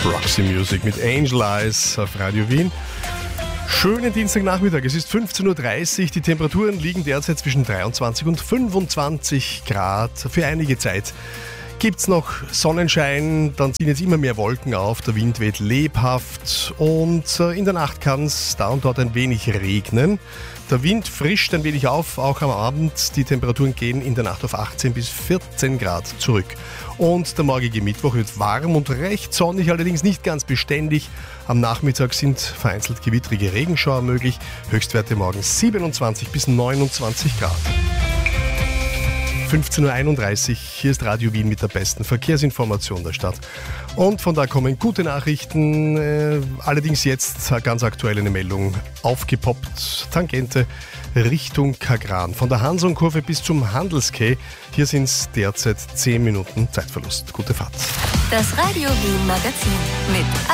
Roxy Music mit Angel Eyes auf Radio Wien. Schönen Dienstagnachmittag, es ist 15.30 Uhr, die Temperaturen liegen derzeit zwischen 23 und 25 Grad. Für einige Zeit gibt es noch Sonnenschein, dann ziehen jetzt immer mehr Wolken auf, der Wind weht lebhaft und in der Nacht kann es da und dort ein wenig regnen. Der Wind frischt ein wenig auf, auch am Abend. Die Temperaturen gehen in der Nacht auf 18 bis 14 Grad zurück. Und der morgige Mittwoch wird warm und recht sonnig, allerdings nicht ganz beständig. Am Nachmittag sind vereinzelt gewittrige Regenschauer möglich. Höchstwerte morgen 27 bis 29 Grad. 15.31 Uhr, hier ist Radio Wien mit der besten Verkehrsinformation der Stadt. Und von da kommen gute Nachrichten, allerdings jetzt ganz aktuell eine Meldung aufgepoppt, Tangente Richtung Kagran. Von der Hansonkurve bis zum Handelsquai, hier sind es derzeit 10 Minuten Zeitverlust. Gute Fahrt. Das Radio Wien Magazin mit